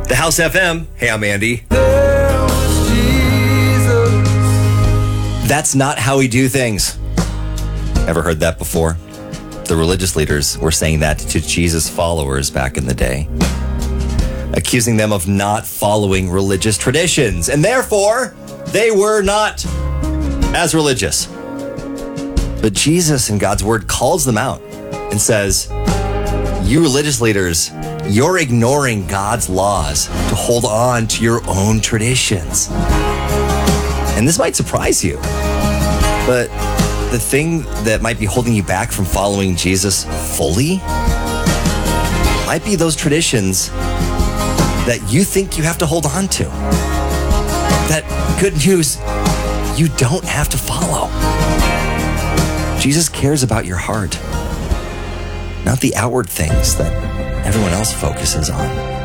The House FM. Hey, I'm Andy. That's not how we do things. Ever heard that before? The religious leaders were saying that to Jesus' followers back in the day, accusing them of not following religious traditions, and therefore they were not as religious. But Jesus in God's word calls them out and says, you religious leaders, you're ignoring God's laws to hold on to your own traditions. And this might surprise you, but the thing that might be holding you back from following Jesus fully might be those traditions that you think you have to hold on to. That good news, you don't have to follow. Jesus cares about your heart, not the outward things that everyone else focuses on.